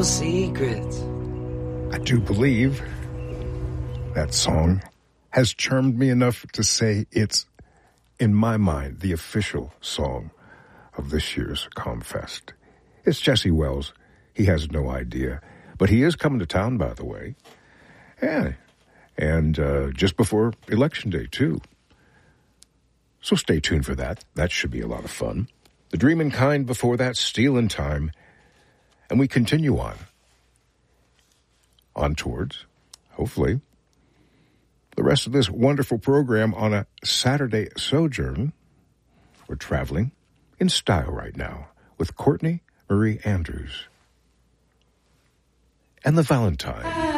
no secrets. I do believe that song has charmed me enough to say it's, in my mind, the official song of this year's ComFest. It's Jesse Wells. He has no idea. But he is coming to town, by the way. Yeah. And just before Election Day, too. So stay tuned for that. That should be a lot of fun. The Dreamin' Kind before that, Stealin' Time. And we continue on towards, hopefully, the rest of this wonderful program on a Saturday sojourn. We're traveling in style right now with Courtney Marie Andrews and the Valentine.